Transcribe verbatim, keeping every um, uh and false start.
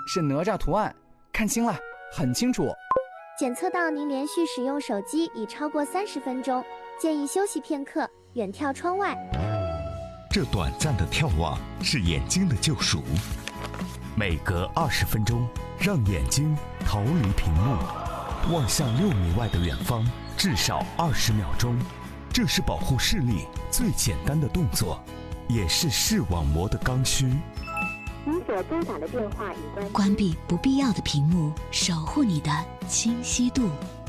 是哪吒图案，看清了，很清楚。 检测到您连续使用手机已超过三十分钟，建议休息片刻，远眺窗外。 这短暂的眺望是眼睛的救赎。每隔二十分钟，让眼睛逃离屏幕，望向六米外的远方，至少二十秒钟。这是保护视力最简单的动作，也是视网膜的刚需。 您所拨打的电话已关。 关闭不必要的屏幕，守护你的清晰度。